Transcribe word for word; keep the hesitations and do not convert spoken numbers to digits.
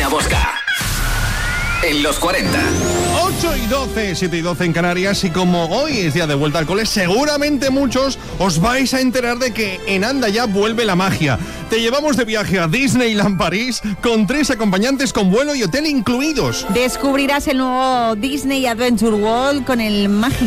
Marina Bosca. En los cuarenta. ocho y doce, siete y doce en Canarias. Y como hoy es día de vuelta al cole, seguramente muchos os vais a enterar de que en Anda Ya vuelve la magia. Te llevamos de viaje a Disneyland París con tres acompañantes con vuelo y hotel incluidos. Descubrirás el nuevo Disney Adventure World con el mágico